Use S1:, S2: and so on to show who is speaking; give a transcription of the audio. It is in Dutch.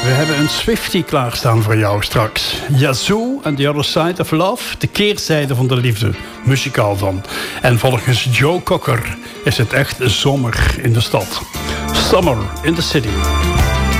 S1: We hebben een Swiftie klaarstaan voor jou straks. Yazoo and the Other Side of Love, de keerzijde van de liefde, muzikaal dan. En volgens Joe Cocker is het echt zomer in de stad. Summer in the City.